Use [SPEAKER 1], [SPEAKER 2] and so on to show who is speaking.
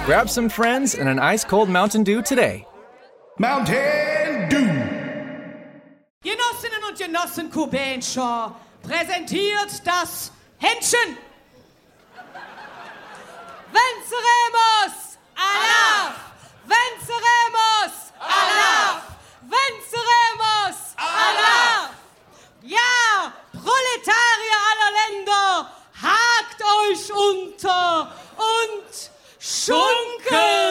[SPEAKER 1] Grab some friends and an ice-cold Mountain Dew today.
[SPEAKER 2] Mountain Dew.
[SPEAKER 3] Genossinnen und Genossen Kubenshaw präsentiert das Händchen. Venceremos! Allah! Venceremos! Allah! Venceremos! Allah! Ja, Proletarier aller Länder, hakt euch unter und schunkelt!